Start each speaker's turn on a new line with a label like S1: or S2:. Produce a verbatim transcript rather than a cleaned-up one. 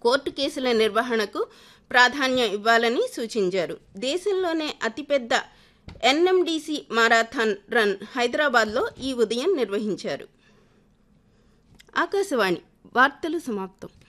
S1: Court కేసుల నిర్వహణకు ప్రాధాన్యం ఇవ్వాలని సూచించారు. దేశంలోనే అతిపెద్ద ఎన్ఎండిసి మారాథాన్ రన్ హైదరాబాద్లో ఈ ఉదయం నిర్వహించారు. ఆకాశవాణి వార్తలు సమాప్తం.